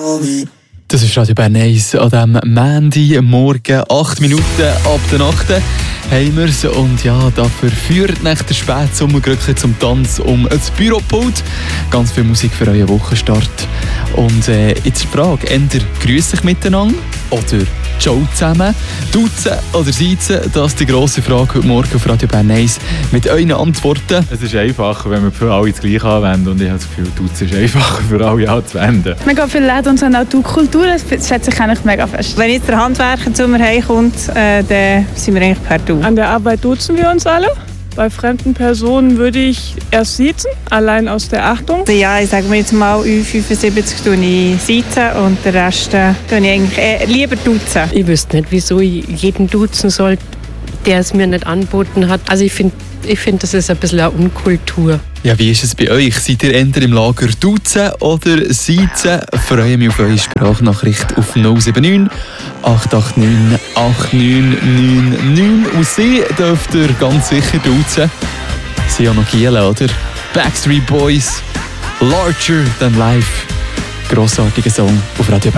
Das ist Radio Bern 1 an diesem Montagmorgen, 8 Minuten ab der Nacht haben wir es. Und ja, da verführt nach der Spätsommer gerade zum Tanz um das Büropult. Ganz viel Musik für euren Wochenstart. Und jetzt die Frage, entweder grüß dich miteinander oder ciao zusammen, duzen oder siezen, das ist die grosse Frage heute Morgen auf Radio Bern 1 mit euren Antworten. Es ist einfacher, wenn wir für alle das Gleiche anwenden, und ich habe das Gefühl, duzen ist einfacher für alle anzuwenden. Mega viele Läden und so eine Kultur, das schätze ich eigentlich mega fest. Wenn jetzt der Handwerker zu mir heimkommt, dann sind wir eigentlich per Du. An der Arbeit duzen wir uns alle. Bei fremden Personen würde ich erst siezen, allein aus der Achtung. Ja, ich sage mir jetzt mal, Ü75 tue ich siezen und den Rest tue ich eigentlich lieber duzen. Ich wüsste nicht, wieso ich jeden duzen soll, der es mir nicht angeboten hat. Also ich finde, das ist ein bisschen eine Unkultur. Ja, wie ist es bei euch? Seid ihr eher im Lager duzen oder siezen? Freue mich auf eure Sprachnachricht auf 079 889 8999. Und sie dürft ihr ganz sicher duzen. Sie haben noch Giela, oder? Backstreet Boys, Larger Than Life. Grossartiger Song auf Radio Bern.